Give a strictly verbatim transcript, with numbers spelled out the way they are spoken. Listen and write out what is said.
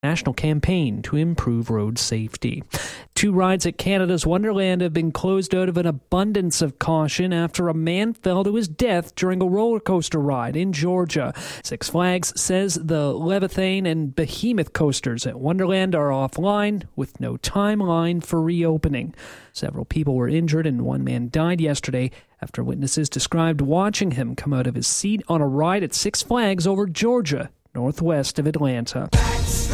national campaign to improve road safety. Two rides at Canada's Wonderland have been closed out of an abundance of caution after a man fell to his death during a roller coaster ride in Georgia. Six Flags says the Leviathan and Behemoth coasters at Wonderland are offline with no timeline for reopening. Several people were injured and one man died yesterday after witnesses described watching him come out of his seat on a ride at Six Flags over Georgia, northwest of Atlanta.